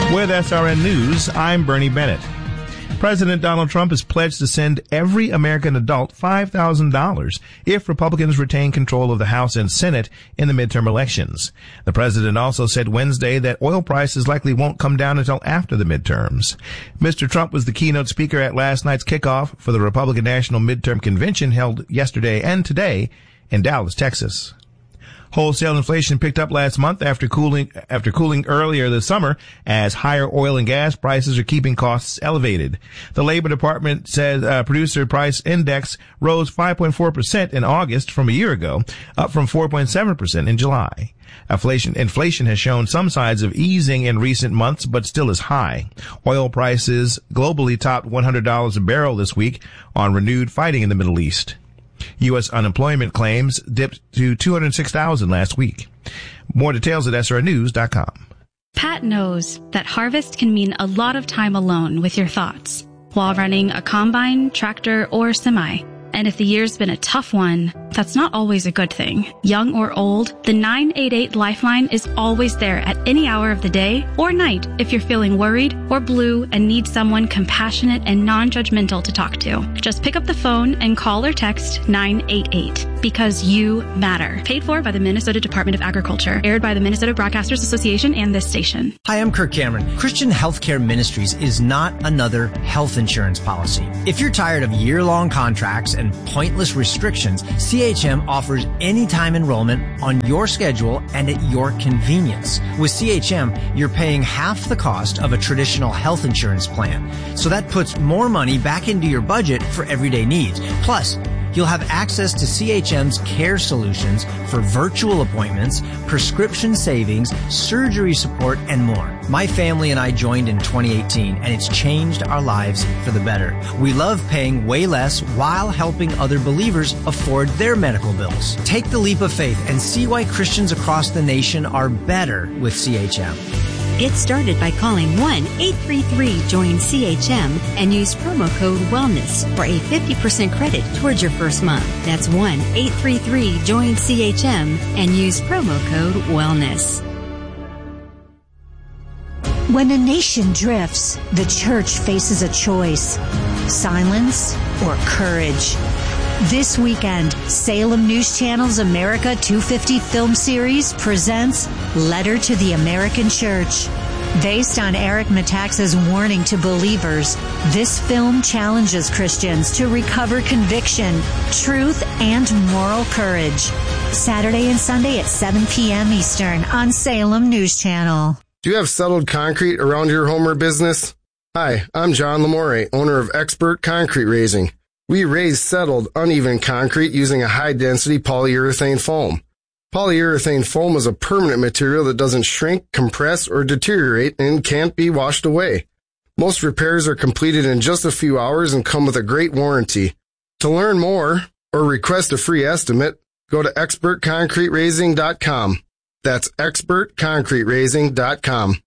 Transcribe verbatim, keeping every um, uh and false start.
With S R N News, I'm Bernie Bennett. President Donald Trump has pledged to send every American adult five thousand dollars if Republicans retain control of the House and Senate in the midterm elections. The president also said Wednesday that oil prices likely won't come down until after the midterms. Mister Trump was the keynote speaker at last night's kickoff for the Republican National Midterm Convention held yesterday and today in Dallas, Texas. Wholesale inflation picked up last month after cooling after cooling earlier this summer as higher oil and gas prices are keeping costs elevated. The Labor Department said uh, producer price index rose five point four percent in August from a year ago, up from four point seven percent in July. Inflation, inflation has shown some signs of easing in recent months, but still is high. Oil prices globally topped one hundred dollars a barrel this week on renewed fighting in the Middle East. U S unemployment claims dipped to two hundred six thousand last week. More details at S R N news dot com. Pat knows that harvest can mean a lot of time alone with your thoughts while running a combine, tractor, or semi. And if the year's been a tough one, that's not always a good thing. Young or old, the nine eight eight Lifeline is always there at any hour of the day or night if you're feeling worried or blue and need someone compassionate and non-judgmental to talk to. Just pick up the phone and call or text nine eight eight because you matter. Paid for by the Minnesota Department of Agriculture. Aired by the Minnesota Broadcasters Association and this station. Hi, I'm Kirk Cameron. Christian Healthcare Ministries is not another health insurance policy. If you're tired of year-long contracts and pointless restrictions, C H M offers anytime enrollment on your schedule and at your convenience. With C H M, you're paying half the cost of a traditional health insurance plan. So that puts more money back into your budget for everyday needs. Plus, you'll have access to C H M's care solutions for virtual appointments, prescription savings, surgery support, and more. My family and I joined in twenty eighteen, and it's changed our lives for the better. We love paying way less while helping other believers afford their medical bills. Take the leap of faith and see why Christians across the nation are better with C H M. Get started by calling one eight three three join C H M and use promo code WELLNESS for a fifty percent credit towards your first month. That's one eight three three join C H M and use promo code WELLNESS. When a nation drifts, the church faces a choice: silence or courage. This weekend, Salem News Channel's America two fifty film series presents Letter to the American Church. Based on Eric Metaxas' warning to believers, this film challenges Christians to recover conviction, truth, and moral courage. Saturday and Sunday at seven p.m. Eastern on Salem News Channel. Do you have settled concrete around your home or business? Hi, I'm John Lamore, owner of Expert Concrete Raising. We raise settled, uneven concrete using a high-density polyurethane foam. Polyurethane foam is a permanent material that doesn't shrink, compress, or deteriorate and can't be washed away. Most repairs are completed in just a few hours and come with a great warranty. To learn more or request a free estimate, go to expert concrete raising dot com. That's expert concrete raising dot com.